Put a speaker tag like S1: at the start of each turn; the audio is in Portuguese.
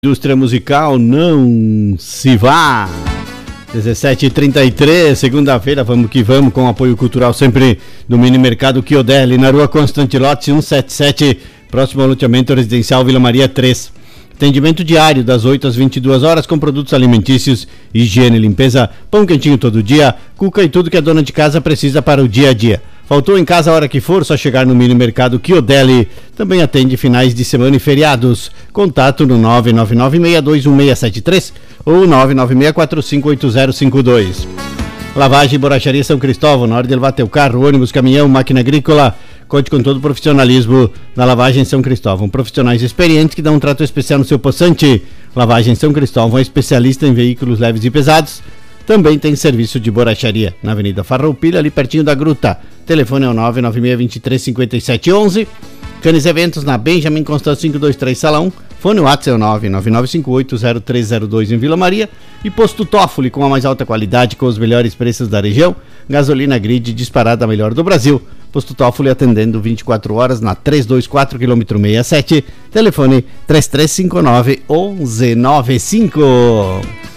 S1: Indústria musical não se vá. 17h33, segunda-feira, vamos que vamos, com apoio cultural sempre do Mini Mercado Chiodelli, na rua Constante Lotes 177, próximo ao loteamento residencial Vila Maria 3. Atendimento diário das 8 às 22 horas com produtos alimentícios, higiene, limpeza, pão quentinho todo dia, cuca e tudo que a dona de casa precisa para o dia a dia. Faltou em casa a hora que for, só chegar no Mini Mercado Chiodelli. Também atende finais de semana e feriados. Contato no 999621673 ou 996458052. Lavagem e Borracharia São Cristóvão, na hora de levar teu carro, ônibus, caminhão, máquina agrícola. Conte com todo o profissionalismo da Lavagem São Cristóvão. Profissionais experientes que dão um trato especial no seu poçante. Lavagem São Cristóvão é especialista em veículos leves e pesados. Também tem serviço de borracharia na Avenida Farroupilha, ali pertinho da Gruta. Telefone é o 996235711. Canes Eventos na Benjamin Constant 523 Salão. Fone WhatsApp é o 999580302 em Vila Maria. E Posto Toffoli, com a mais alta qualidade, com os melhores preços da região. Gasolina Grid disparada melhor do Brasil. Posto Toffoli atendendo 24 horas na 324 km 67. Telefone 3359 1195.